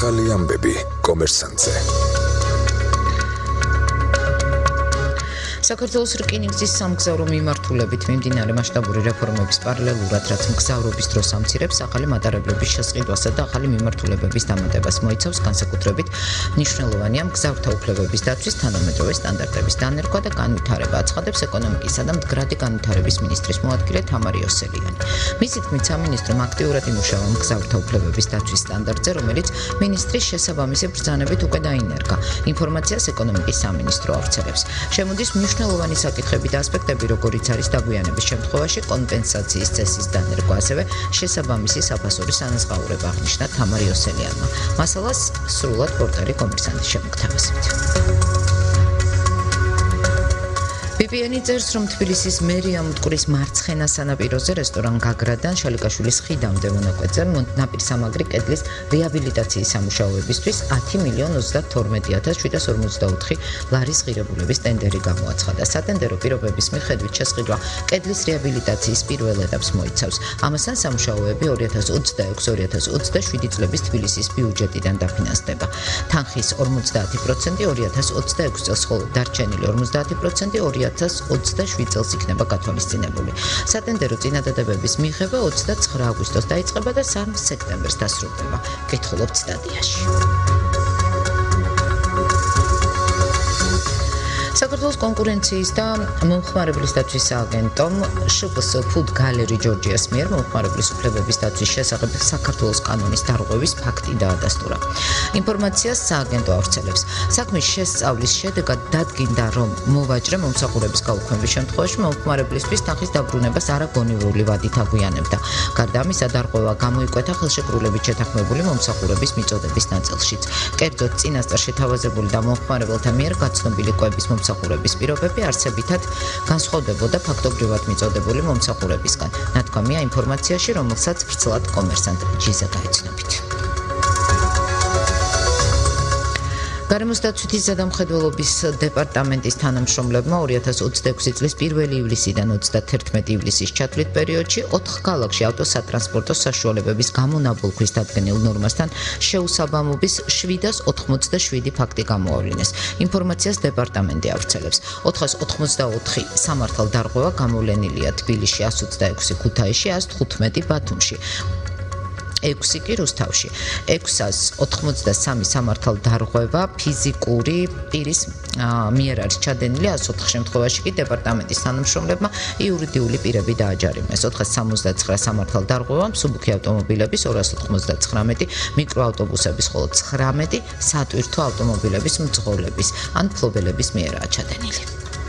ახალი ამბები კომერსანტზე. საქართველოს რკინიგზის სამგზავრო მიმართულებით მიმდინარე მასშტაბური რეფორმების პარალელურად, რაც მგზავრობის დროს ამცირებს, ახალი მატარებლების შესყიდვასა და ახალი მიმართულებების დამატებას მოიცავს, განსაკუთრებით მნიშვნელოვანია მგზავრთა უფლებების დაცვის თანამედროვე სტანდარტების დანერგვა და განვითარება, აცხადებს ეკონომიკისა და მდგრადი განვითარების მინისტრის მოადგილე თამარ იოსელიანი. მისი თქმით, სამინისტრომ აქტიურად იმუშავა მგზავრთა უფლებების დაცვის სტანდარტზე, რომელიც მინისტრის შესაბამისი ბრძანებით უკვე დაინერგა. ინფორმაციას ეკონომიკის სამინისტრო ავრცელებს. შემოდის მნიშვნელოვანი საკითხები და ასპექტები, როგორიც არის დაგვიანების შემთხვევაში კომპენსაციის წესის დანერგვა, ასევე შესაბამისი საფასურის ანაზღაურება, აღნიშნა თამარ იოსელიანმა. მასალას სრულად პორტალი კომერსანტის შემოგთავაზებთ. BBN წერს, რომ თბილისის მერია მტკვრის მარცხენა სანაპიროზე რესტორან გაგრადან შალიკაშვილის ხიდამდე მონაკვეთზე ნაპირსამაგრი კედლის რეაბილიტაციის სამუშაოებისთვის 10,32,754 ლარის ღირებულების ტენდერი გამოაცხადა. სატენდერო პირობების მიხედვით შესყიდვა კედლის რეაბილიტაციის პირველ ეტაპს მოიცავს. ამასთან სამუშაოები 2026-2027 წლების თბილისის ბიუჯეტიდან დაფინანსდება. თანხის 50% 2026 წელს, ხოლო დარჩენილი 50% 2027 წელს იქნება გათვალისწინებული. სატენდერო წინადადებების მიღება 29 აგვისტოს დაიწყება და 3 სექტემბერს დასრულდება. კითხულობთ სტატიაში. საქართველოს კონკურენციის და მომხმარებლის დაცვის სააგენტომ შპს Food Gallery Georgias მიერ მომხმარებლის უფლებების დაცვის შესახებ საქართველოს კანონის დარღვევის ფაქტი დაადასტურა. ინფორმაციას სააგენტო ავრცელებს. საქმის შესწავლის შედეგად დადგინდა, რომ მოვაჭრე მომსახურების გაუქმების შემთხვევაში მომხმარებლისთვის თანხის დაბრუნებას არაგონივრული ვადით აგვიანებდა. გარდა ამისა, დარღვევა გამოიკვეთა ხელშეკრულებით შეთანხმებული მომსახურების მიწოდების ნაწილშიც. კერძოდ, წინასწარ შეთავაზებული და მომხმარებელთა მიერ გაცნობილი კვების მომსახურების პირობები არსებითად განსხვავდებოდა ფაქტობრივად მიწოდებული მომსახურებისგან. ნათქვამია ინფორმაციაში, რომელსაც ვრცლად კომერსანტ ჯიზა გაეცნობით. გარემოს დაცვითი ზედამხედველობის დეპარტამენტის თანამშრომლებმა 2026 წლის 1 ივლისიდან 31 ივლისის ჩათვლით პერიოდში 4 ქალაქში ავტოსატრანსპორტო საშუალებების გამონაბოლქვის დადგენილ ნორმასთან შეუსაბამობის 787 ფაქტი გამოავლინეს. ინფორმაციას დეპარტამენტი ავრცელებს. 484 სამართალ დარღვევა გამოვლენილია თბილისში, 126 ქუთაისში, 115 ბათუმში. 6 კი რუსთავში. 683 სამართალ დარღვევა ფიზიკური პირის მიერ არის ჩადენილი, 104 შემთხვევაში კი დეპარტამენტის თანამშრომლებმა იურიდიული პირები დააჯარიმეს. 469 სამართალ დარღვევა მსუბუქი ავტომობილების, 299 მიკროავტობუსების, ხოლო 19 სატვირთო ავტომობილების მძღოლების ან ფლობელების მიერაა ჩადენილი.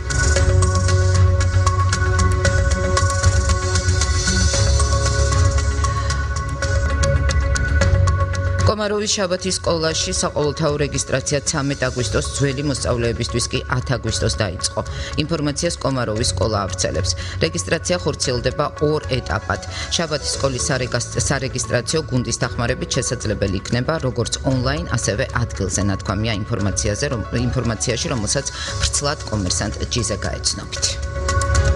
კომაროვის შაბათის სკოლაში საყოველთაო რეგისტრაცია 13 აგვისტოს, ძველი მოსწავლეებისთვის კი 10 აგვისტოს დაიწყო. ინფორმაციას კომაროვის სკოლა ავრცელებს. რეგისტრაცია ხორციელდება 2 ეტაპად. შაბათის სკოლის სარეგისტრაციო გუნდის დახმარებით შესაძლებელი იქნება როგორც ონლაინ, ასევე ადგილზე. ნათქვამია ინფორმაციაში, რომელსაც ვრცლად კომერსანტ ჯიზა გაეცნობით.